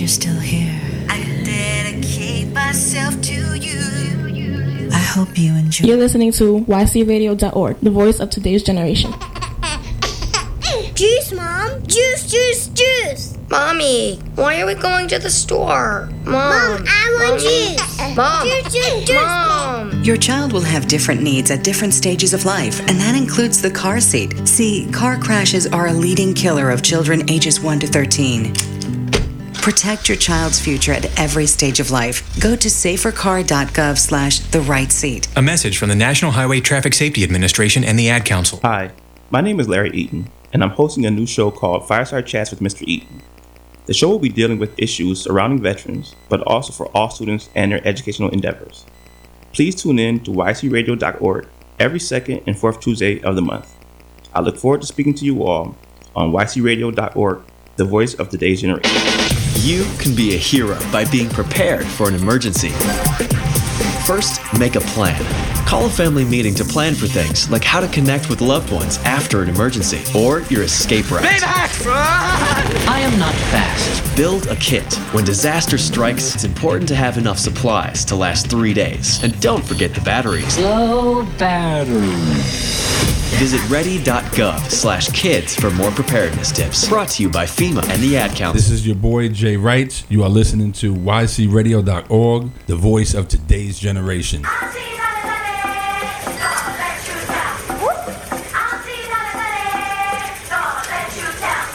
you're still here. I dedicate myself to you. I hope you enjoy. You're listening to ycradio.org, the voice of today's generation. Juice, Mom! Juice, juice, juice! Mommy, why are we going to the store? Mom, I want juice! Mom! Juice, juice, juice! Mom! Your child will have different needs at different stages of life, and that includes the car seat. See, car crashes are a leading killer of children ages 1 to 13. Protect your child's future at every stage of life. Go to safercar.gov/the right seat. A message from the National Highway Traffic Safety Administration and the Ad Council. Hi, my name is Larry Eaton, and I'm hosting a new show called Fireside Chats with Mr. Eaton. The show will be dealing with issues surrounding veterans, but also for all students and their educational endeavors. Please tune in to ycradio.org every second and fourth Tuesday of the month. I look forward to speaking to you all on ycradio.org, the voice of today's generation. You can be a hero by being prepared for an emergency. First, make a plan. Call a family meeting to plan for things like how to connect with loved ones after an emergency or your escape route. I am not fast. Build a kit. When disaster strikes, it's important to have enough supplies to last 3 days. And don't forget the batteries. Low battery. Visit ready.gov/kids for more preparedness tips. Brought to you by FEMA and the Ad Council. This is your boy Jay Wright. You are listening to ycradio.org, the voice of today's generation.